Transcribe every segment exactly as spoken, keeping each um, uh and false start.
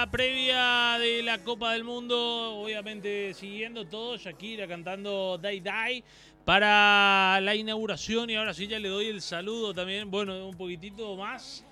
la previa de la Copa del Mundo, obviamente siguiendo todo, Shakira cantando Day Day para la inauguración y ahora sí ya le doy el saludo también, bueno, un poquitito más.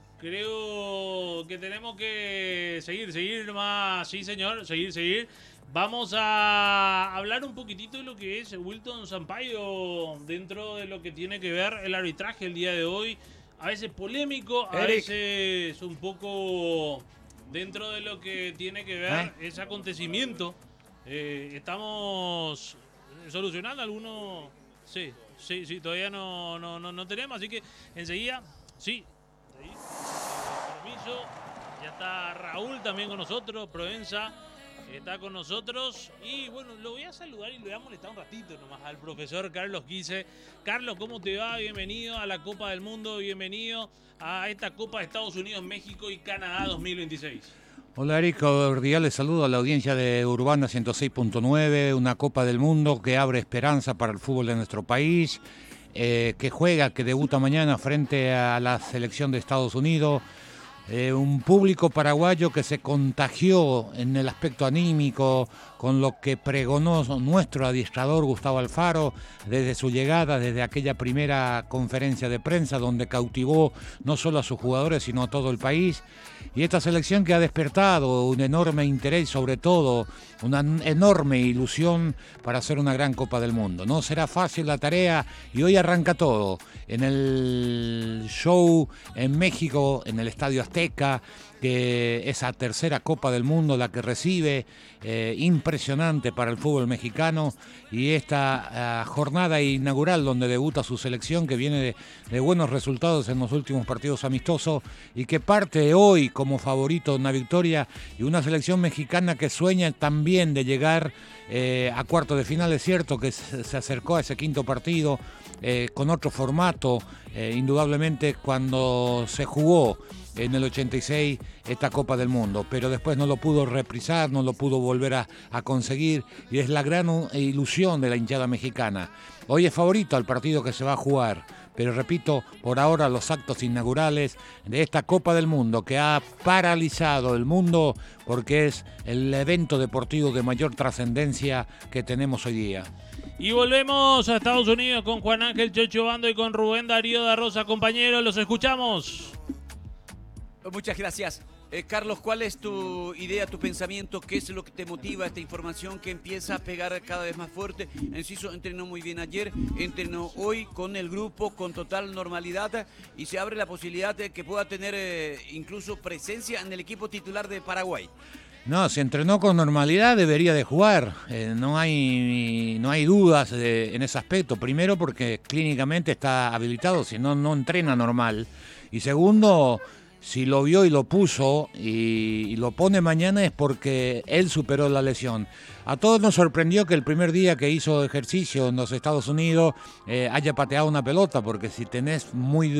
Creo que tenemos que seguir, seguir más, sí señor, seguir, seguir. Vamos a hablar un poquitito de lo que es Wilton Sampaio dentro de lo que tiene que ver el arbitraje el día de hoy. A veces polémico, a Eric. veces un poco dentro de lo que tiene que ver ¿Eh? ese acontecimiento. Eh, estamos solucionando algunos... Sí, sí, sí, todavía no, no, no, no tenemos, así que enseguida, sí, ahí, permiso, ya está Raúl también con nosotros, Provenza está con nosotros y bueno, lo voy a saludar y le voy a molestar un ratito nomás al profesor Carlos Guise. Carlos, ¿cómo te va? Bienvenido a la Copa del Mundo, bienvenido a esta Copa de Estados Unidos, México y Canadá dos mil veintiséis. Hola Eric, cordiales saludo a la audiencia de Urbana ciento seis punto nueve, una Copa del Mundo que abre esperanza para el fútbol de nuestro país, eh, que juega, que debuta mañana frente a la selección de Estados Unidos. Eh, un público paraguayo que se contagió en el aspecto anímico con lo que pregonó nuestro adiestrador Gustavo Alfaro desde su llegada, desde aquella primera conferencia de prensa donde cautivó no solo a sus jugadores sino a todo el país. Y esta selección que ha despertado un enorme interés, sobre todo una enorme ilusión para hacer una gran Copa del Mundo. No será fácil la tarea y hoy arranca todo en el show en México, en el Estadio Azteca, que esa tercera Copa del Mundo la que recibe, eh, impresionante para el fútbol mexicano, y esta uh, jornada inaugural donde debuta su selección que viene de, de buenos resultados en los últimos partidos amistosos y que parte hoy como favorito de una victoria, y una selección mexicana que sueña también de llegar eh, a cuartos de final. Es cierto que se, se acercó a ese quinto partido eh, con otro formato, eh, indudablemente cuando se jugó en el ochenta y seis esta Copa del Mundo, pero después no lo pudo reprisar, no lo pudo volver a, a conseguir, y es la gran ilusión de la hinchada mexicana. Hoy es favorito al partido que se va a jugar, pero repito, por ahora los actos inaugurales de esta Copa del Mundo que ha paralizado el mundo porque es el evento deportivo de mayor trascendencia que tenemos hoy día. Y volvemos a Estados Unidos con Juan Ángel Chocho Bando y con Rubén Darío da Rosa. Compañeros, los escuchamos. Muchas gracias. Eh, Carlos, ¿cuál es tu idea, tu pensamiento? ¿Qué es lo que te motiva esta información que empieza a pegar cada vez más fuerte? Enciso entrenó muy bien ayer, entrenó hoy con el grupo con total normalidad y se abre la posibilidad de que pueda tener eh, incluso presencia en el equipo titular de Paraguay. No, se entrenó con normalidad, debería de jugar. Eh, no hay no hay dudas de, en ese aspecto. Primero porque clínicamente está habilitado, si no, no entrena normal. Y segundo, si lo vio y lo puso y, y lo pone mañana es porque él superó la lesión. A todos nos sorprendió que el primer día que hizo ejercicio en los Estados Unidos eh, haya pateado una pelota, porque si tenés muy...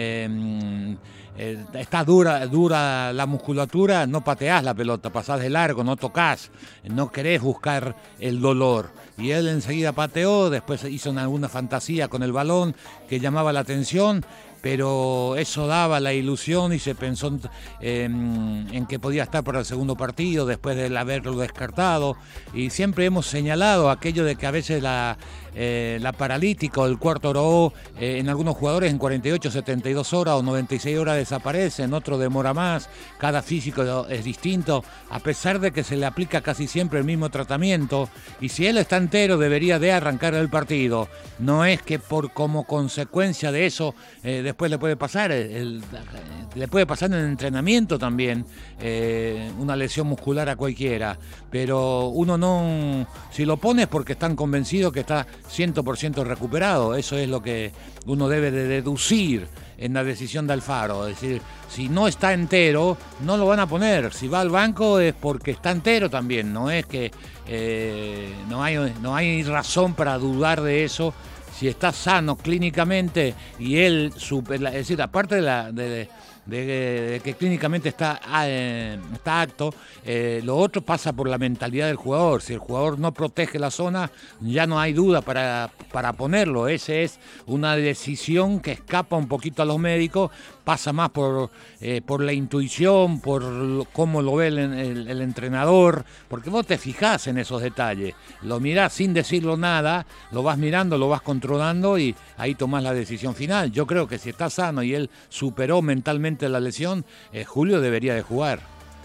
Eh, eh, está dura, dura la musculatura, no pateás la pelota, pasás de largo, no tocas, no querés buscar el dolor. Y él enseguida pateó, después hizo alguna fantasía con el balón que llamaba la atención, pero eso daba la ilusión y se pensó eh, en que podía estar para el segundo partido después de haberlo descartado. Y siempre hemos señalado aquello de que a veces la, eh, la paralítica o el cuarto oro eh, en algunos jugadores en cuarenta y ocho, setenta y dos horas o noventa y seis horas desaparece, en otro demora más, cada físico es distinto, a pesar de que se le aplica casi siempre el mismo tratamiento. Y si él está entero debería de arrancar el partido. No es que por como consecuencia de eso eh, después le puede pasar, el, el, le puede pasar en el entrenamiento también eh, una lesión muscular a cualquiera, pero uno no, si lo pone es porque están convencidos que está cien por ciento recuperado. Eso es lo que uno debe de deducir en la decisión de Alfaro. Es decir, si no está entero, no lo van a poner. Si va al banco es porque está entero también. No es que eh, no hay, no hay razón para dudar de eso. Si está sano clínicamente y él, es decir, aparte de, la, de, de, de que clínicamente está, eh, está apto, eh, lo otro pasa por la mentalidad del jugador. Si el jugador no protege la zona, ya no hay duda para, para ponerlo. Esa es una decisión que escapa un poquito a los médicos, pasa más por, eh, por la intuición, por lo, cómo lo ve el, el, el entrenador, porque vos te fijás en esos detalles, lo mirás sin decirlo nada, lo vas mirando, lo vas controlando y ahí tomás la decisión final. Yo creo que si está sano y él superó mentalmente la lesión, eh, Julio debería de jugar.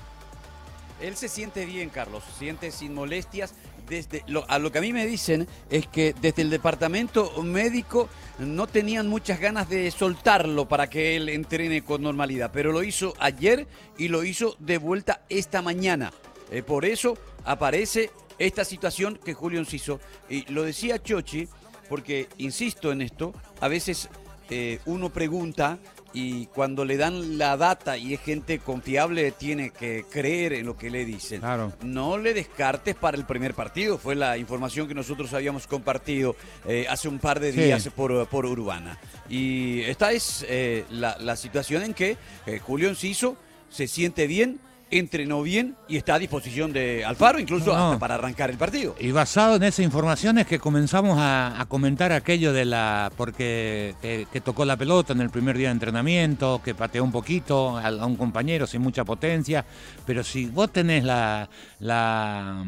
Él se siente bien, Carlos, se siente sin molestias. Desde lo, a lo que a mí me dicen es que desde el departamento médico no tenían muchas ganas de soltarlo para que él entrene con normalidad, pero lo hizo ayer y lo hizo de vuelta esta mañana. Eh, por eso aparece esta situación que Julio Enciso, y lo decía Chochi, porque insisto en esto, a veces eh, uno pregunta y cuando le dan la data y es gente confiable tiene que creer en lo que le dicen. Claro. No le descartes para el primer partido, fue la información que nosotros habíamos compartido eh, hace un par de días sí. por, por Urbana. Y esta es eh, la, la situación en que eh, Julio Enciso se siente bien, entrenó bien y está a disposición de Alfaro, incluso no. hasta para arrancar el partido. Y basado en esa información es que comenzamos a, a comentar aquello de la... porque que, que tocó la pelota en el primer día de entrenamiento, que pateó un poquito a, a un compañero sin mucha potencia, pero si vos tenés la, la,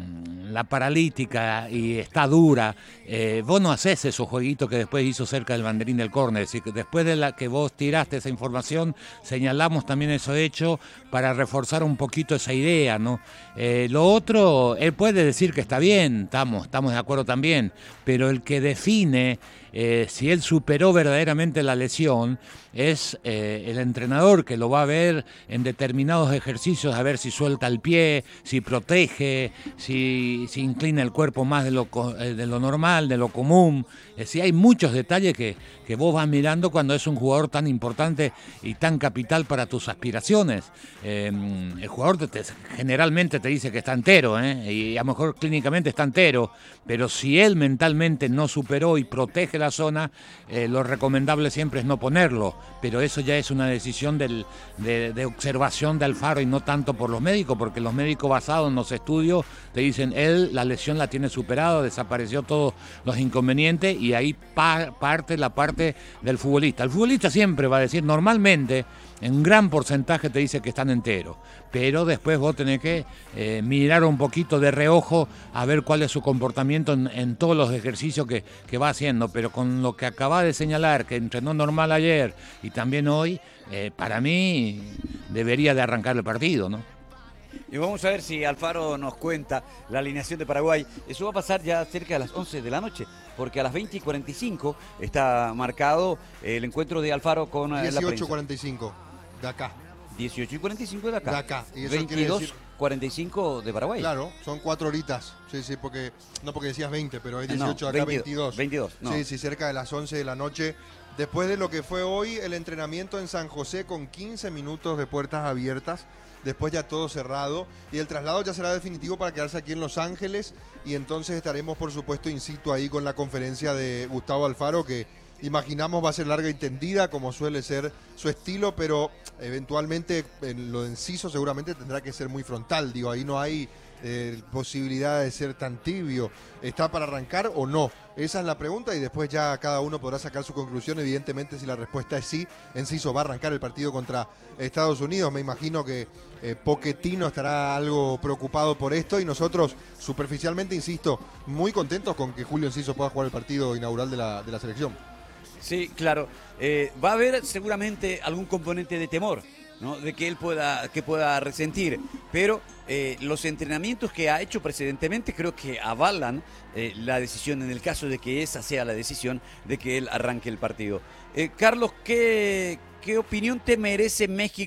la paralítica y está dura, eh, vos no hacés esos jueguitos que después hizo cerca del banderín del córner. Es decir, que después de la que vos tiraste esa información, señalamos también eso hecho para reforzar un poquito esa idea, ¿no? Eh, lo otro, él puede decir que está bien, estamos, estamos de acuerdo también, pero el que define eh, si él superó verdaderamente la lesión es eh, el entrenador, que lo va a ver en determinados ejercicios, a ver si suelta el pie, si protege, si, si inclina el cuerpo más de lo, de lo normal, de lo común. Es decir, hay muchos detalles que, que vos vas mirando cuando es un jugador tan importante y tan capital para tus aspiraciones. Eh, el jugador te, te, generalmente te dice que está entero, ¿eh? Y a lo mejor clínicamente está entero, pero si él mentalmente no superó y protege la zona, eh, lo recomendable siempre es no ponerlo, pero eso ya es una decisión del, de, de observación de Alfaro y no tanto por los médicos, porque los médicos basados en los estudios te dicen, él la lesión la tiene superada, desapareció todos los inconvenientes y ahí pa parte la parte del futbolista. El futbolista siempre va a decir, normalmente, en un gran porcentaje te dice que están enteros, pero después vos tenés que eh, mirar un poquito de reojo a ver cuál es su comportamiento en, en todos los ejercicios que, que va haciendo, pero con lo que acabás de señalar, que entrenó normal ayer y también hoy, eh, para mí debería de arrancar el partido, ¿no? Y vamos a ver si Alfaro nos cuenta la alineación de Paraguay. Eso va a pasar ya cerca de las once de la noche, porque a las veinte y cuarenta y cinco está marcado el encuentro de Alfaro con la prensa. dieciocho y cuarenta y cinco de acá. dieciocho y cuarenta y cinco de acá. De acá. Y eso veintidós decir... cuarenta y cinco de Paraguay. Claro, son cuatro horitas. Sí, sí, porque no porque decías veinte, pero hay dieciocho no, acá, veintidós. veintidós. veintidós, no. Sí, sí, cerca de las once de la noche. Después de lo que fue hoy el entrenamiento en San José con quince minutos de puertas abiertas. Después ya todo cerrado y el traslado ya será definitivo para quedarse aquí en Los Ángeles y entonces estaremos por supuesto in situ ahí con la conferencia de Gustavo Alfaro, que imaginamos va a ser larga y tendida como suele ser su estilo, pero eventualmente en lo de Enciso seguramente tendrá que ser muy frontal. Digo, ahí no hay eh, posibilidad de ser tan tibio. ¿Está para arrancar o no? Esa es la pregunta y después ya cada uno podrá sacar su conclusión. Evidentemente, si la respuesta es sí, Enciso va a arrancar el partido contra Estados Unidos. Me imagino que eh, Pochettino estará algo preocupado por esto y nosotros, superficialmente, insisto, muy contentos con que Julio Enciso pueda jugar el partido inaugural de la, de la selección. Sí, claro. Eh, va a haber seguramente algún componente de temor, ¿no? De que él pueda, que pueda resentir, pero eh, los entrenamientos que ha hecho precedentemente creo que avalan eh, la decisión, en el caso de que esa sea la decisión de que él arranque el partido. Eh, Carlos, ¿qué, ¿qué opinión te merece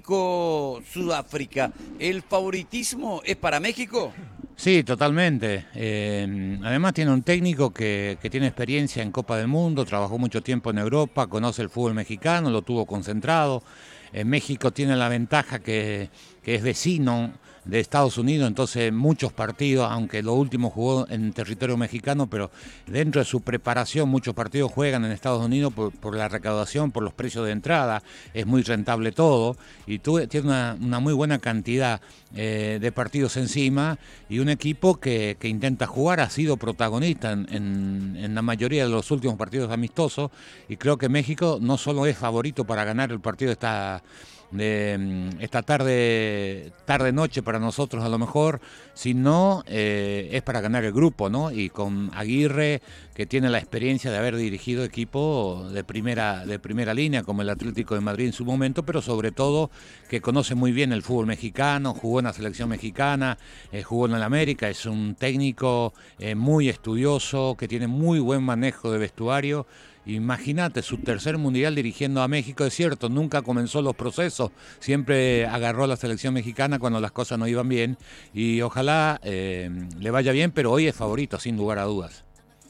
México-Sudáfrica? ¿El favoritismo es para México? Sí, totalmente. Eh, además tiene un técnico que, que tiene experiencia en Copa del Mundo, trabajó mucho tiempo en Europa, conoce el fútbol mexicano, lo tuvo concentrado. En México tiene la ventaja que, que es vecino de Estados Unidos, entonces muchos partidos, aunque lo último jugó en territorio mexicano, pero dentro de su preparación muchos partidos juegan en Estados Unidos por, por la recaudación, por los precios de entrada, es muy rentable todo, y tú, tiene una, una muy buena cantidad eh, de partidos encima, y un equipo que, que intenta jugar, ha sido protagonista en, en, en la mayoría de los últimos partidos amistosos, y creo que México no solo es favorito para ganar el partido de esta, de esta tarde, tarde noche para nosotros a lo mejor, sino eh, es para ganar el grupo, ¿no? Y con Aguirre, que tiene la experiencia de haber dirigido equipo de primera, de primera línea, como el Atlético de Madrid en su momento, pero sobre todo que conoce muy bien el fútbol mexicano, jugó en la selección mexicana, eh, jugó en el América, es un técnico eh, muy estudioso, que tiene muy buen manejo de vestuario. Imagínate, su tercer mundial dirigiendo a México, es cierto, nunca comenzó los procesos, siempre agarró a la selección mexicana cuando las cosas no iban bien, y ojalá eh, le vaya bien, pero hoy es favorito, sin lugar a dudas.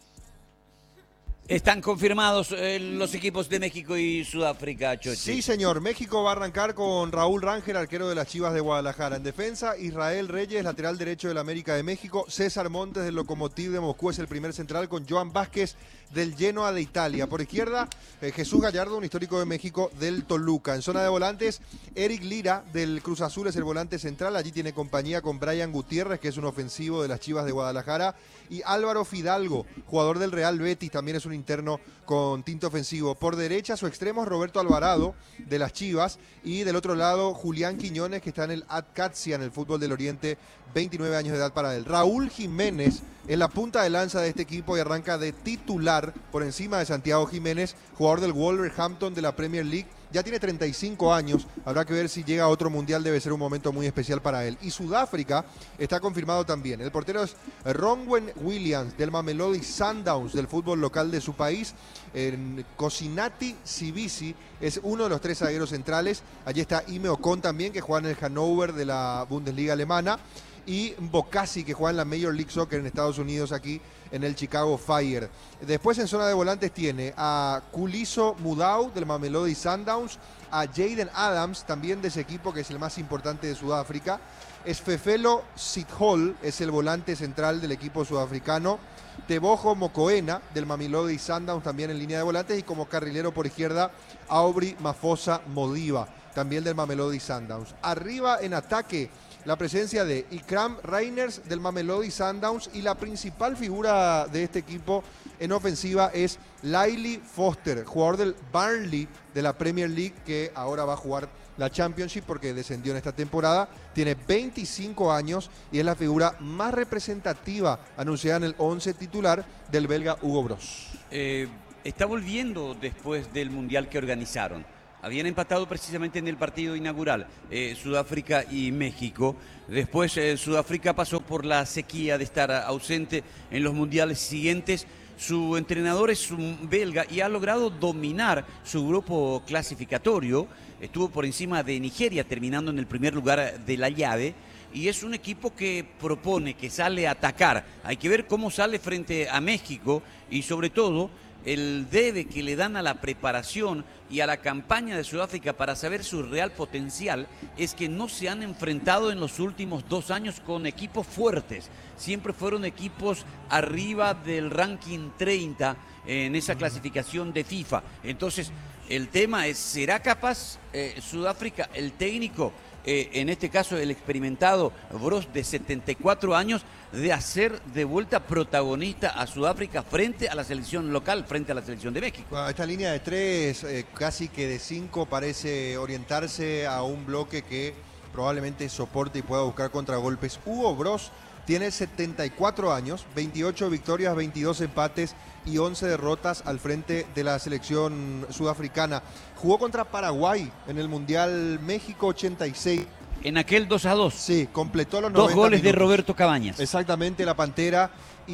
Están confirmados eh, los equipos de México y Sudáfrica, Chochi. Sí, señor. México va a arrancar con Raúl Rangel, arquero de las Chivas de Guadalajara. En defensa, Israel Reyes, lateral derecho del América de México. César Montes del Lokomotiv de Moscú es el primer central, con Joan Vázquez del Genoa de Italia. Por izquierda, eh, Jesús Gallardo, un histórico de México, del Toluca. En zona de volantes, Eric Lira del Cruz Azul es el volante central. Allí tiene compañía con Brian Gutiérrez, que es un ofensivo de las Chivas de Guadalajara. Y Álvaro Fidalgo, jugador del Real Betis, también es un interno con tinte ofensivo. Por derecha, su extremo es Roberto Alvarado de las Chivas, y del otro lado Julián Quiñones, que está en el Atcatzia, en el fútbol del Oriente, veintinueve años de edad para él. Raúl Jiménez en la punta de lanza de este equipo y arranca de titular por encima de Santiago Jiménez, jugador del Wolverhampton de la Premier League. Ya tiene treinta y cinco años, habrá que ver si llega a otro mundial, debe ser un momento muy especial para él. Y Sudáfrica está confirmado también. El portero es Ronwen Williams del Mamelodi Sundowns del fútbol local de su país. En Kosinati Sibisi es uno de los tres zagueros centrales. Allí está Ime Ocon también, que juega en el Hannover de la Bundesliga alemana. Y Bocasi, que juega en la Major League Soccer en Estados Unidos, aquí en el Chicago Fire. Después en zona de volantes tiene a Kuliso Mudau del Mamelodi Sundowns, a Jaden Adams, también de ese equipo que es el más importante de Sudáfrica. Esfefelo Sithole es el volante central del equipo sudafricano. Teboho Mokoena del Mamelodi Sundowns también en línea de volantes, y como carrilero por izquierda Aubrey Mafosa Modiba, también del Mamelodi Sundowns. Arriba en ataque, la presencia de Ikram Reiners del Mamelodi Sundowns, y la principal figura de este equipo en ofensiva es Laili Foster, jugador del Burnley de la Premier League, que ahora va a jugar la Championship porque descendió en esta temporada. Tiene veinticinco años y es la figura más representativa anunciada en el once titular del belga Hugo Broos. Eh, está volviendo después del mundial que organizaron. Habían empatado precisamente en el partido inaugural eh, Sudáfrica y México. Después eh, Sudáfrica pasó por la sequía de estar ausente en los mundiales siguientes. Su entrenador es un belga y ha logrado dominar su grupo clasificatorio. Estuvo por encima de Nigeria, terminando en el primer lugar de la llave. Y es un equipo que propone, que sale a atacar. Hay que ver cómo sale frente a México, y sobre todo el debe que le dan a la preparación y a la campaña de Sudáfrica para saber su real potencial es que no se han enfrentado en los últimos dos años con equipos fuertes. Siempre fueron equipos arriba del ranking treinta en esa clasificación de FIFA. Entonces, el tema es, ¿será capaz eh, Sudáfrica, el técnico, eh, en este caso el experimentado Broos de setenta y cuatro años, de hacer de vuelta protagonista a Sudáfrica frente a la selección local, frente a la selección de México? Bueno, esta línea de tres, eh, casi que de cinco, parece orientarse a un bloque que probablemente soporte y pueda buscar contragolpes. Hugo Broos tiene setenta y cuatro años, veintiocho victorias, veintidós empates y once derrotas al frente de la selección sudafricana. Jugó contra Paraguay en el Mundial México ochenta y seis. En aquel dos a dos. Sí, completó los Dos noventa goles minutos. de Roberto Cabañas. Exactamente, la Pantera.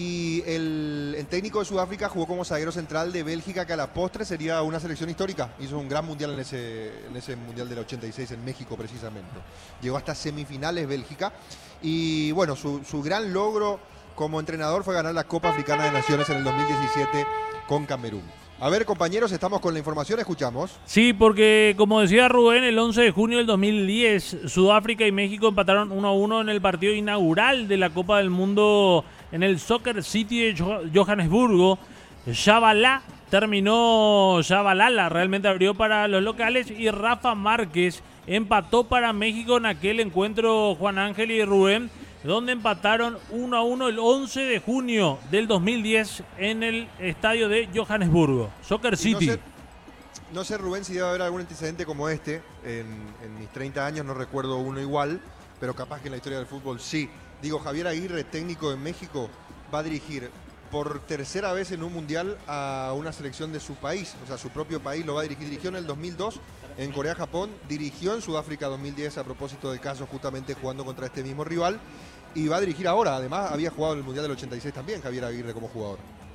Y el, el técnico de Sudáfrica jugó como zaguero central de Bélgica, que a la postre sería una selección histórica. Hizo un gran mundial en ese, en ese mundial del ochenta y seis en México, precisamente. Llegó hasta semifinales Bélgica. Y bueno, su, su gran logro como entrenador fue ganar la Copa Africana de Naciones en el dos mil diecisiete con Camerún. A ver, compañeros, estamos con la información, escuchamos. Sí, porque como decía Rubén, el once de junio del dos mil diez, Sudáfrica y México empataron uno a uno en el partido inaugural de la Copa del Mundo en el Soccer City de Johannesburgo. Shabalala terminó, Shabalala realmente abrió para los locales y Rafa Márquez empató para México en aquel encuentro, Juan Ángel y Rubén, donde empataron uno a uno el once de junio del dos mil diez en el estadio de Johannesburgo, Soccer City. No sé, no sé, Rubén, si debe haber algún antecedente como este. En, en mis treinta años no recuerdo uno igual, pero capaz que en la historia del fútbol sí. Digo, Javier Aguirre, técnico de México, va a dirigir por tercera vez en un mundial a una selección de su país, o sea, su propio país lo va a dirigir. Dirigió en el dos mil dos en Corea-Japón, dirigió en Sudáfrica dos mil diez a propósito del caso, justamente jugando contra este mismo rival, y va a dirigir ahora. Además, había jugado en el mundial del ochenta y seis también Javier Aguirre como jugador.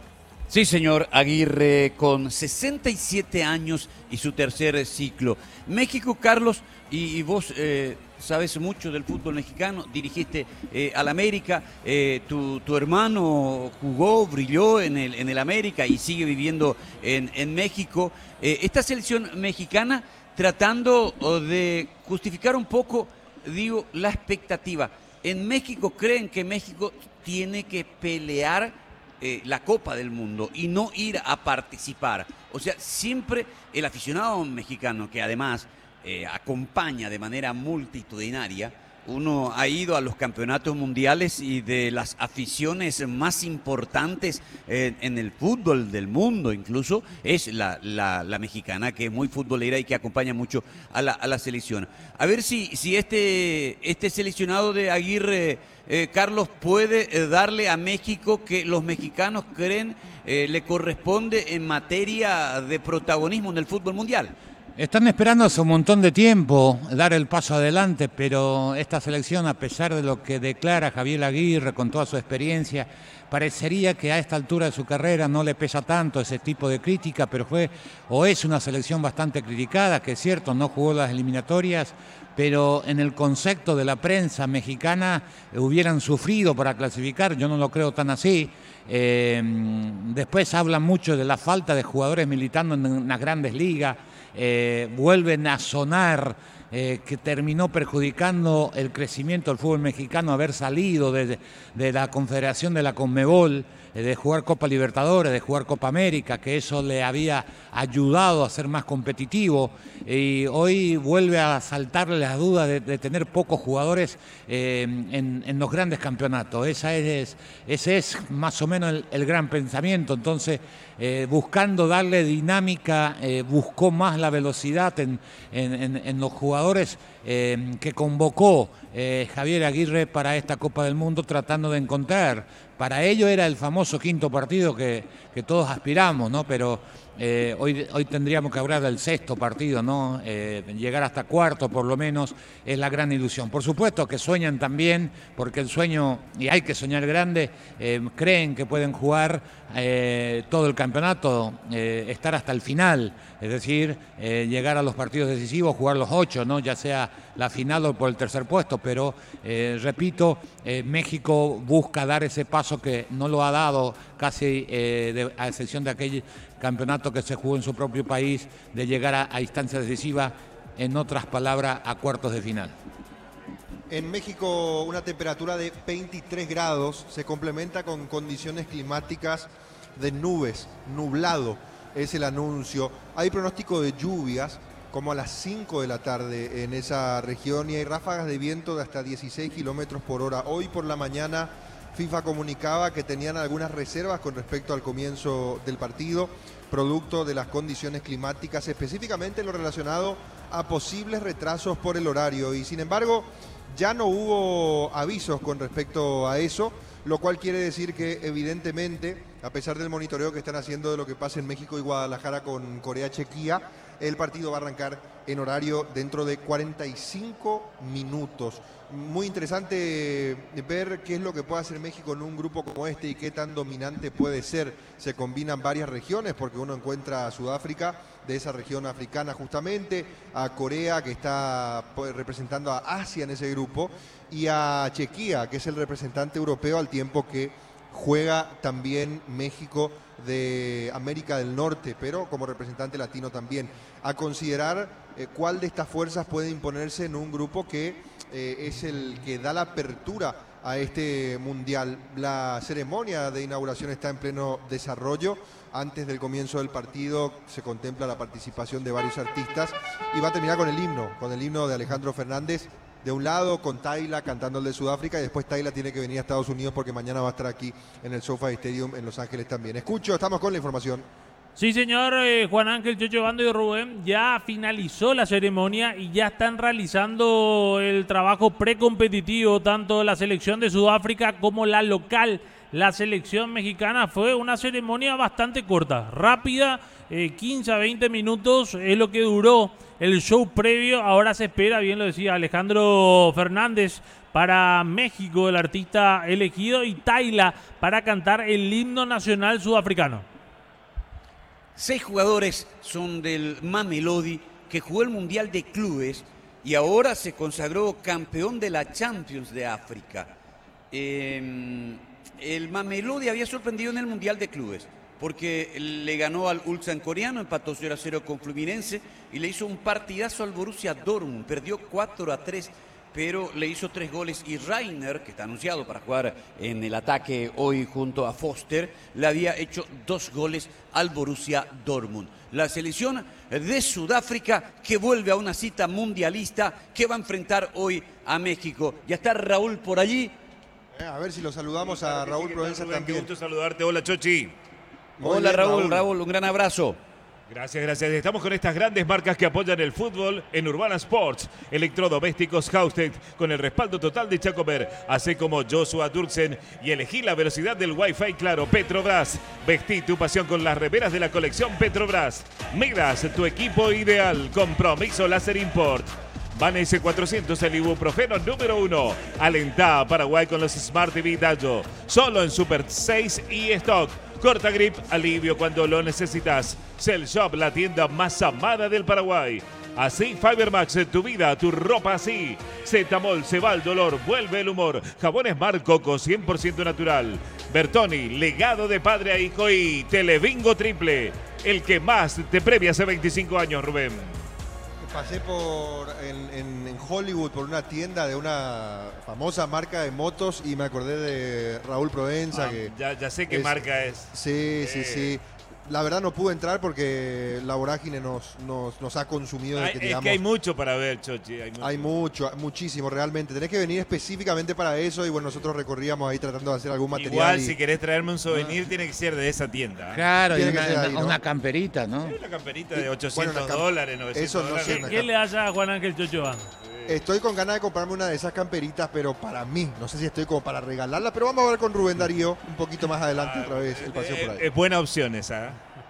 Sí, señor Aguirre, con sesenta y siete años y su tercer ciclo. México, Carlos, y, y vos eh, sabes mucho del fútbol mexicano, dirigiste eh, al América, eh, tu, tu hermano jugó, brilló en el, en el América y sigue viviendo en, en México. Eh, esta selección mexicana tratando de justificar un poco, digo, la expectativa. En México creen que México tiene que pelear Eh, la Copa del Mundo y no ir a participar. O sea, siempre el aficionado mexicano, que además eh, acompaña de manera multitudinaria, uno ha ido a los campeonatos mundiales y de las aficiones más importantes eh, en el fútbol del mundo incluso es la, la, la mexicana, que es muy futbolera y que acompaña mucho a la, a la selección. A ver si, si este, este seleccionado de Aguirre, eh, Carlos, puede eh, darle a México que los mexicanos creen eh, le corresponde en materia de protagonismo en el fútbol mundial. Están esperando hace un montón de tiempo dar el paso adelante, pero esta selección, a pesar de lo que declara Javier Aguirre con toda su experiencia, parecería que a esta altura de su carrera no le pesa tanto ese tipo de crítica, pero fue o es una selección bastante criticada, que es cierto, no jugó las eliminatorias, pero en el concepto de la prensa mexicana hubieran sufrido para clasificar. Yo no lo creo tan así. Eh, después hablan mucho de la falta de jugadores militando en las grandes ligas. Eh, vuelven a sonar eh, que terminó perjudicando el crecimiento del fútbol mexicano haber salido de, de la Confederación de la Conmebol, eh, de jugar Copa Libertadores, de jugar Copa América, que eso le había ayudado a ser más competitivo, y hoy vuelve a saltarle las dudas de, de tener pocos jugadores eh, en, en los grandes campeonatos. Esa es, ese es más o menos el, el gran pensamiento. Entonces, Eh, buscando darle dinámica, eh, buscó más la velocidad en, en, en, en los jugadores eh, que convocó eh, Javier Aguirre para esta Copa del Mundo, tratando de encontrar. Para ello era el famoso quinto partido que, que todos aspiramos, ¿no? Pero eh, hoy, hoy tendríamos que hablar del sexto partido, ¿no? Eh, llegar hasta cuarto por lo menos es la gran ilusión. Por supuesto que sueñan también, porque el sueño, y hay que soñar grande, eh, creen que pueden jugar eh, todo el campeonato, eh, estar hasta el final, es decir, eh, llegar a los partidos decisivos, jugar los ocho, ¿no? Ya sea la final o por el tercer puesto, pero eh, repito, eh, México busca dar ese paso que no lo ha dado casi, eh, de, a excepción de aquel campeonato que se jugó en su propio país, de llegar a, a instancias decisivas, en otras palabras, a cuartos de final. En México una temperatura de veintitrés grados se complementa con condiciones climáticas de nubes, nublado es el anuncio. Hay pronóstico de lluvias como a las cinco de la tarde en esa región y hay ráfagas de viento de hasta dieciséis kilómetros por hora. Hoy por la mañana FIFA comunicaba que tenían algunas reservas con respecto al comienzo del partido, producto de las condiciones climáticas, específicamente lo relacionado a posibles retrasos por el horario, y sin embargo ya no hubo avisos con respecto a eso, lo cual quiere decir que evidentemente, a pesar del monitoreo que están haciendo de lo que pasa en México y Guadalajara con Corea-Chequia, el partido va a arrancar en horario dentro de cuarenta y cinco minutos. Muy interesante ver qué es lo que puede hacer México en un grupo como este y qué tan dominante puede ser. Se combinan varias regiones porque uno encuentra a Sudáfrica, de esa región africana justamente, a Corea, que está representando a Asia en ese grupo, y a Chequia, que es el representante europeo, al tiempo que juega también México de América del Norte, pero como representante latino también. A considerar eh, cuál de estas fuerzas puede imponerse en un grupo que eh, es el que da la apertura a este mundial. La ceremonia de inauguración está en pleno desarrollo. Antes del comienzo del partido se contempla la participación de varios artistas y va a terminar con el himno, con el himno de Alejandro Fernández. De un lado con Tayla cantando el de Sudáfrica y después Tayla tiene que venir a Estados Unidos porque mañana va a estar aquí en el SoFi Stadium en Los Ángeles también. Escucho, estamos con la información. Sí, señor eh, Juan Ángel, Chocho Bando y Rubén, ya finalizó la ceremonia y ya están realizando el trabajo precompetitivo, tanto la selección de Sudáfrica como la local, la selección mexicana. Fue una ceremonia bastante corta, rápida, eh, quince a veinte minutos es lo que duró el show previo. Ahora se espera, bien lo decía Alejandro Fernández, para México, el artista elegido, y Tayla para cantar el himno nacional sudafricano. Seis jugadores son del Mamelodi, que jugó el Mundial de Clubes y ahora se consagró campeón de la Champions de África. Eh, el Mamelodi había sorprendido en el Mundial de Clubes porque le ganó al Ulsan coreano, empató cero a cero con Fluminense y le hizo un partidazo al Borussia Dortmund, perdió cuatro a tres. Pero le hizo tres goles y Reiner, que está anunciado para jugar en el ataque hoy junto a Foster, le había hecho dos goles al Borussia Dortmund. La selección de Sudáfrica que vuelve a una cita mundialista que va a enfrentar hoy a México. Ya está Raúl por allí. Eh, a ver si lo saludamos sí, a Raúl sí, Provenza también. Qué gusto saludarte. Hola, Chochi. Muy Hola, bien, Raúl. Raúl. Raúl, un gran abrazo. Gracias, gracias. Estamos con estas grandes marcas que apoyan el fútbol en Urbana Sports. Electrodomésticos Hausted con el respaldo total de Chacomer. Así como Joshua Durksen y elegí la velocidad del Wi-Fi claro. Petrobras. Vestí tu pasión con las remeras de la colección Petrobras. Migras, tu equipo ideal. Compromiso Láser Import. Van S cuatrocientos, el ibuprofeno número uno. Alentá a Paraguay con los Smart T V Dallo. Solo en Super seis y Stock. Corta Grip, alivio cuando lo necesitas. Cell Shop, la tienda más amada del Paraguay. Así Fibermax, tu vida, tu ropa así. Zetamol, se va el dolor, vuelve el humor. Jabones Mar Coco, cien por ciento natural. Bertoni, legado de padre a hijo. Y Telebingo Triple, el que más te premia hace veinticinco años, Rubén. Pasé por en, en, en Hollywood por una tienda de una famosa marca de motos y me acordé de Raúl Provenza. Ah, que ya, ya sé qué es, marca es. Sí, eh. sí, sí. La verdad no pude entrar porque la vorágine nos, nos, nos ha consumido. Hay, que, es digamos, que hay mucho para ver, Chochi. Hay mucho. hay mucho, muchísimo, realmente. Tenés que venir específicamente para eso y bueno, nosotros recorríamos ahí tratando de hacer algún material. Igual, y... si querés traerme un souvenir, ah. tiene que ser de esa tienda. Claro, y Tiene una, que ser ahí, ¿no? una camperita, ¿no? Sí, una camperita de ochocientos bueno, dólares, novecientos eso no dólares. sé, ¿Qué, una ¿Qué le hace a Juan Ángel Chocho Bando? Estoy con ganas de comprarme una de esas camperitas, pero para mí, no sé si estoy como para regalarla, pero vamos a ver con Rubén Darío un poquito más adelante Ah, otra vez el paseo por ahí. Es buena opción esa.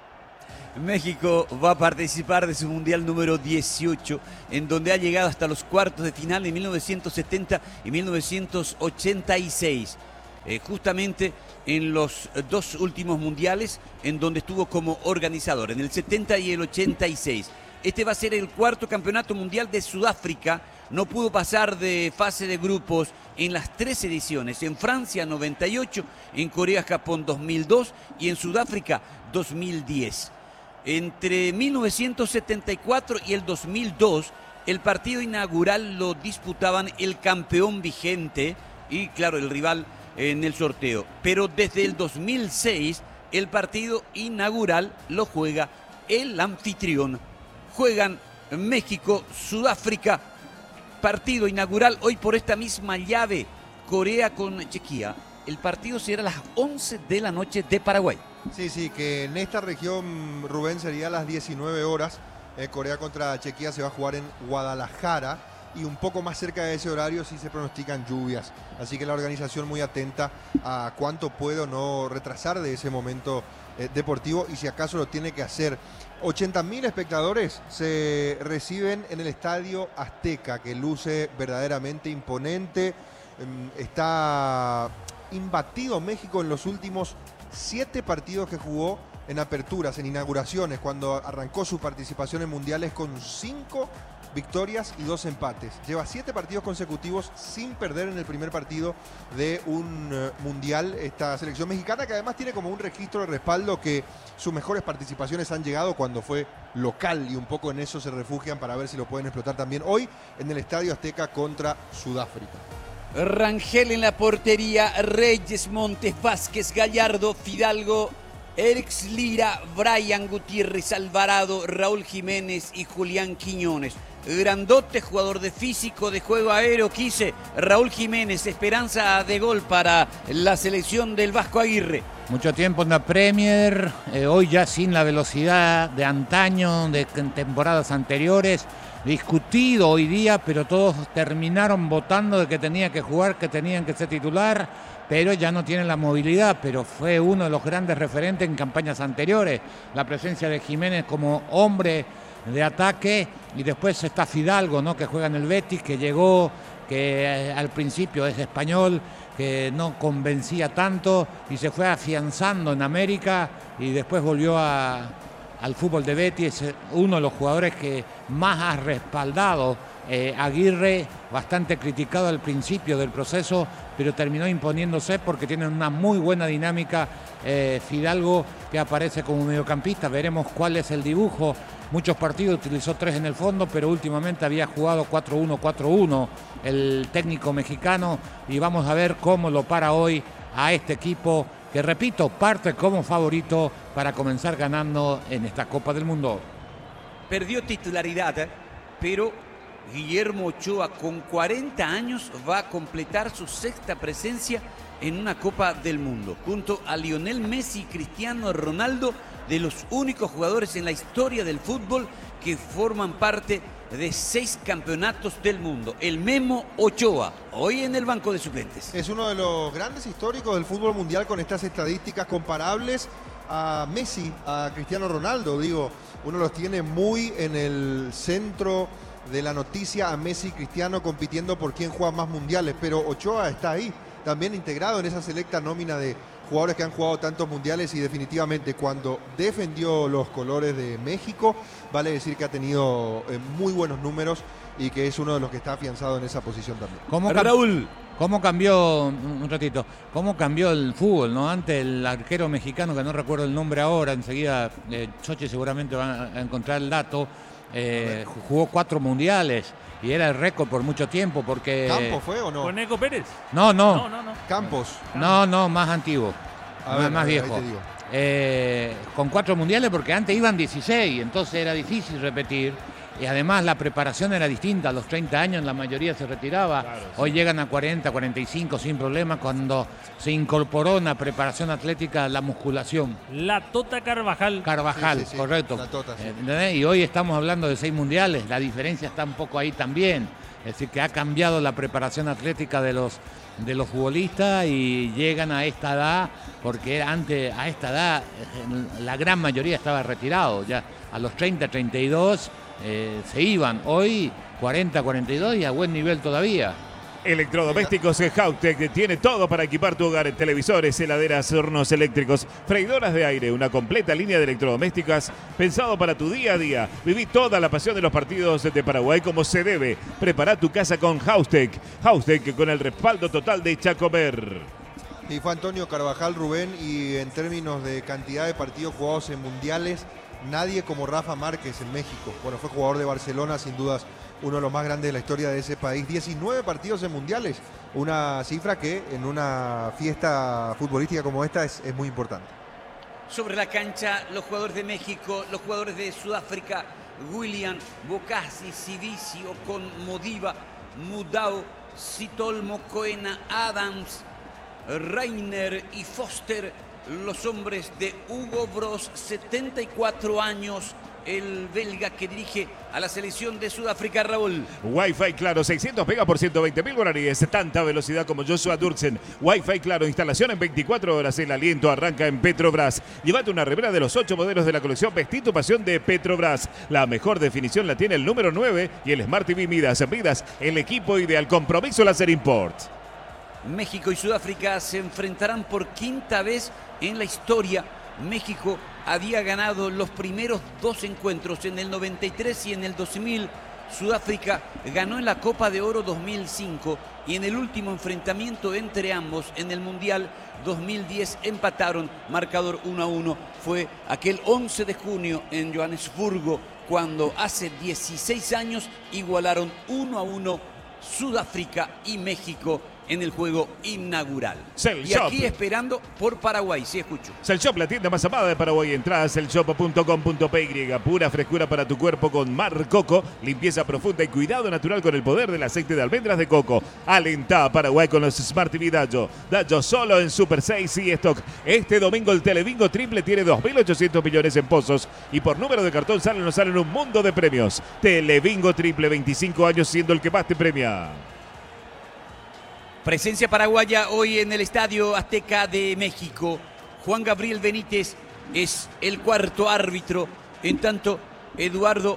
México va a participar de su Mundial número dieciocho, en donde ha llegado hasta los cuartos de final en mil novecientos setenta y mil novecientos ochenta y seis. Eh, justamente en los dos últimos mundiales en donde estuvo como organizador, en el setenta y el ochenta y seis. Este va a ser el cuarto campeonato mundial de Sudáfrica. No pudo pasar de fase de grupos en las tres ediciones. En Francia noventa y ocho, en Corea-Japón dos mil dos y en Sudáfrica dos mil diez. Entre mil novecientos setenta y cuatro y el dos mil dos, el partido inaugural lo disputaban el campeón vigente y, claro, el rival en el sorteo. Pero desde el dos mil seis, el partido inaugural lo juega el anfitrión. Juegan México, Sudáfrica, partido inaugural hoy por esta misma llave, Corea con Chequia. El partido será a las once de la noche de Paraguay. Sí, sí, que en esta región, Rubén, sería a las diecinueve horas. Eh, Corea contra Chequia se va a jugar en Guadalajara y un poco más cerca de ese horario sí se pronostican lluvias. Así que la organización muy atenta a cuánto puede o no retrasar de ese momento eh, deportivo y si acaso lo tiene que hacer. ochenta mil espectadores se reciben en el Estadio Azteca, que luce verdaderamente imponente. Eh, está imbatido México en los últimos siete partidos que jugó en aperturas, en inauguraciones, cuando arrancó su participación en mundiales con cinco victorias y dos empates. Lleva siete partidos consecutivos sin perder en el primer partido de un uh, mundial. Esta selección mexicana, que además tiene como un registro de respaldo que sus mejores participaciones han llegado cuando fue local, y un poco en eso se refugian para ver si lo pueden explotar también hoy en el Estadio Azteca contra Sudáfrica. Rangel en la portería, Reyes, Montes, Vázquez, Gallardo, Fidalgo, Erix Lira, Brian Gutiérrez, Alvarado, Raúl Jiménez y Julián Quiñones. Grandote, jugador de físico, de juego aéreo, quise Raúl Jiménez, esperanza de gol para la selección del Vasco Aguirre. Mucho tiempo en la Premier, eh, hoy ya sin la velocidad de antaño, de temporadas anteriores, discutido hoy día, pero todos terminaron votando de que tenía que jugar, que tenían que ser titular, pero ya no tiene la movilidad, pero fue uno de los grandes referentes en campañas anteriores. La presencia de Jiménez como hombre de ataque, y después está Fidalgo, ¿no?, que juega en el Betis, que llegó, que al principio es español, que no convencía tanto y se fue afianzando en América y después volvió a, al fútbol de Betis. Es uno de los jugadores que más ha respaldado eh, Aguirre, bastante criticado al principio del proceso, pero terminó imponiéndose porque tiene una muy buena dinámica. eh, Fidalgo, que aparece como mediocampista, veremos cuál es el dibujo. Muchos partidos utilizó tres en el fondo, pero últimamente había jugado cuatro uno cuatro uno el técnico mexicano, y vamos a ver cómo lo para hoy a este equipo que, repito, parte como favorito para comenzar ganando en esta Copa del Mundo. Perdió titularidad, ¿eh? pero Guillermo Ochoa, con cuarenta años, va a completar su sexta presencia en una Copa del Mundo, junto a Lionel Messi y Cristiano Ronaldo, de los únicos jugadores en la historia del fútbol que forman parte de seis campeonatos del mundo. El Memo Ochoa, hoy en el banco de suplentes. Es uno de los grandes históricos del fútbol mundial, con estas estadísticas comparables a Messi, a Cristiano Ronaldo. Digo, uno los tiene muy en el centro de la noticia, a Messi y Cristiano compitiendo por quién juega más mundiales, pero Ochoa está ahí, también integrado en esa selecta nómina de jugadores que han jugado tantos mundiales, y definitivamente cuando defendió los colores de México, vale decir que ha tenido eh, muy buenos números y que es uno de los que está afianzado en esa posición también. ¿Cómo Raúl. ¿Cómo cambió, un ratito, cómo cambió el fútbol, ¿no? Antes el arquero mexicano, que no recuerdo el nombre ahora, enseguida eh, Choche seguramente va a encontrar el dato, eh, jugó cuatro mundiales y era el récord por mucho tiempo, porque... ¿Campos fue o no? ¿Con Eco Pérez? No, no, No, no, no. Campos. no, no, más antiguo, A más, ver, más a ver, viejo. ahí te digo. Eh, con cuatro mundiales, porque antes iban dieciséis, entonces era difícil repetir. Y además la preparación era distinta, a los treinta años la mayoría se retiraba, Claro, sí. hoy llegan a cuarenta, cuarenta y cinco sin problema, cuando se incorporó en la preparación atlética la musculación. La Tota Carvajal. Carvajal, Sí, sí, sí, correcto. la Tota, sí. ¿Entendés? Y hoy estamos hablando de seis mundiales, la diferencia está un poco ahí también, es decir, que ha cambiado la preparación atlética de los, de los futbolistas y llegan a esta edad, porque antes a esta edad la gran mayoría estaba retirado, ya a los treinta, treinta y dos eh, se iban, hoy cuarenta, cuarenta y dos y a buen nivel todavía. Electrodomésticos Hautec tiene todo para equipar tu hogar: televisores, heladeras, hornos eléctricos, freidoras de aire, una completa línea de electrodomésticas pensado para tu día a día. Viví toda la pasión de los partidos de Paraguay como se debe. Prepara tu casa con Hautec. Hautec, con el respaldo total de Chacomer. Y fue Antonio Carvajal, Rubén, y en términos de cantidad de partidos jugados en mundiales, nadie como Rafa Márquez en México. Bueno, fue jugador de Barcelona, sin dudas uno de los más grandes de la historia de ese país. diecinueve partidos en mundiales, una cifra que en una fiesta futbolística como esta es, es muy importante. Sobre la cancha, los jugadores de México, los jugadores de Sudáfrica, William, Bocasi, Sidisi, Ocon, Modiva, Mudau, Sitolmo, Coena, Adams, Reiner y Foster, los hombres de Hugo Bros, setenta y cuatro años, el belga que dirige a la selección de Sudáfrica, Raúl. Wi-Fi Claro, seiscientos megas por ciento veinte mil guaraníes, tanta velocidad como Joshua Durksen. Wi-Fi Claro, instalación en veinticuatro horas, el aliento arranca en Petrobras. Llévate una remera de los ocho modelos de la colección Vestí tu pasión de Petrobras. La mejor definición la tiene el número nueve y el Smart T V Midas. Midas, el equipo ideal. Compromiso Láser Import. México y Sudáfrica se enfrentarán por quinta vez en la historia. México había ganado los primeros dos encuentros en el noventa y tres y en el dos mil. Sudáfrica ganó en la Copa de Oro dos mil cinco y en el último enfrentamiento entre ambos en el Mundial dos mil diez empataron, marcador uno a uno. Fue aquel once de junio en Johannesburgo cuando hace dieciséis años igualaron uno a uno Sudáfrica y México en el juego inaugural. Cell y Shop. aquí esperando por Paraguay, sí escucho. Cell Shop, la tienda más amada de Paraguay. Entrada a cell shop punto com punto p y. Pura frescura para tu cuerpo con Mar Coco. Limpieza profunda y cuidado natural con el poder del aceite de almendras de coco. Alentá a Paraguay con los Smart T V Dayo. Dayo solo en Super seis y Stock. Este domingo el Telebingo Triple tiene dos mil ochocientos millones en pozos. Y por número de cartón salen o no salen un mundo de premios. Telebingo Triple, veinticinco años siendo el que más te premia. Presencia paraguaya hoy en el Estadio Azteca de México. Juan Gabriel Benítez es el cuarto árbitro. En tanto, Eduardo...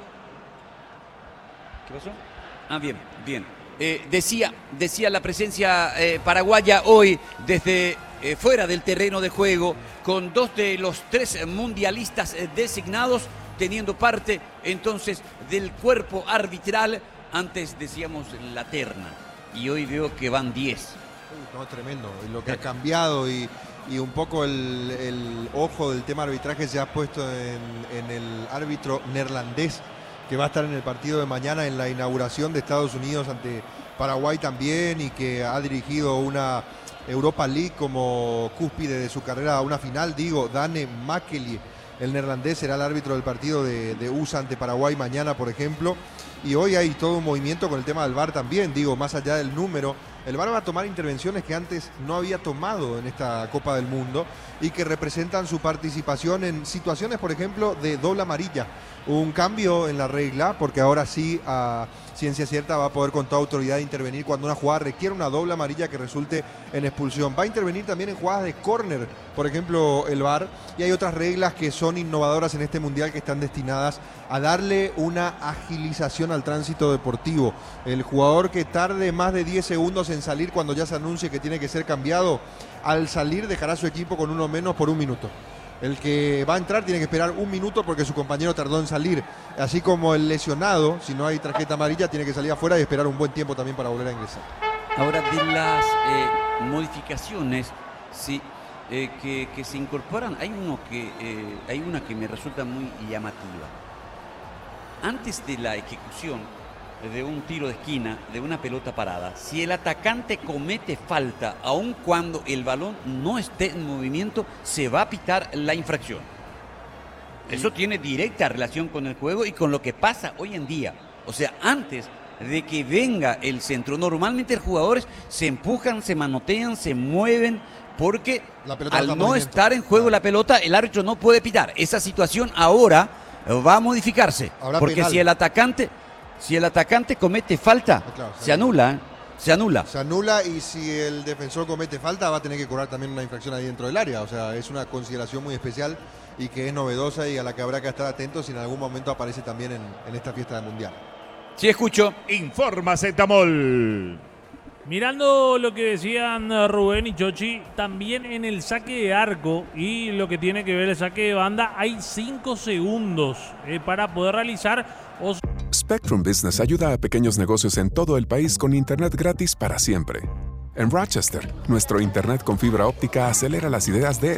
¿Qué pasó? Ah, bien, bien. Eh, decía, decía la presencia eh, paraguaya hoy desde eh, fuera del terreno de juego, con dos de los tres mundialistas eh, designados, teniendo parte entonces del cuerpo arbitral. Antes decíamos la terna. Y hoy veo que van diez. No, tremendo. Y lo que ha cambiado y, y un poco el, el ojo del tema arbitraje se ha puesto en, en el árbitro neerlandés que va a estar en el partido de mañana en la inauguración de Estados Unidos ante Paraguay también, y que ha dirigido una Europa League como cúspide de su carrera a una final. Digo, Dane Makeli, el neerlandés, será el árbitro del partido de, de U S A ante Paraguay mañana, por ejemplo. Y hoy hay todo un movimiento con el tema del V A R también, digo, más allá del número. El V A R va a tomar intervenciones que antes no había tomado en esta Copa del Mundo y que representan su participación en situaciones, por ejemplo, de doble amarilla. Un cambio en la regla, porque ahora sí, a ciencia cierta, va a poder con toda autoridad intervenir cuando una jugada requiere una doble amarilla que resulte en expulsión. Va a intervenir también en jugadas de córner, por ejemplo, el V A R. Y hay otras reglas que son innovadoras en este Mundial que están destinadas a darle una agilización al tránsito deportivo. El jugador que tarde más de diez segundos en salir cuando ya se anuncie que tiene que ser cambiado, al salir dejará a su equipo con uno menos por un minuto. El que va a entrar tiene que esperar un minuto porque su compañero tardó en salir. Así como el lesionado, si no hay tarjeta amarilla, tiene que salir afuera y esperar un buen tiempo también para volver a ingresar. Ahora, de las eh, modificaciones sí, eh, que, que se incorporan, hay, uno que, eh, hay una que me resulta muy llamativa. Antes de la ejecución de un tiro de esquina, de una pelota parada, si el atacante comete falta, aun cuando el balón no esté en movimiento, se va a pitar la infracción. Eso tiene directa relación con el juego y con lo que pasa hoy en día. O sea, antes de que venga el centro, normalmente los jugadores se empujan, se manotean, se mueven, porque al no estar en juego la pelota, el árbitro no puede pitar. Esa situación ahora va a modificarse, Habrá porque penal. si el atacante... Si el atacante comete falta, Ah, claro, se anula, ¿eh? se anula. Se anula, y si el defensor comete falta va a tener que cobrar también una infracción ahí dentro del área. O sea, es una consideración muy especial y que es novedosa y a la que habrá que estar atentos si en algún momento aparece también en, en esta fiesta del Mundial. Sí, escucho. Informa Zetamol. Mirando lo que decían eh, Rubén y Chochi, también en el saque de arco y lo que tiene que ver el saque de banda, hay cinco segundos eh, para poder realizar. O... Spectrum Business ayuda a pequeños negocios en todo el país con internet gratis para siempre. En Rochester, nuestro internet con fibra óptica acelera las ideas de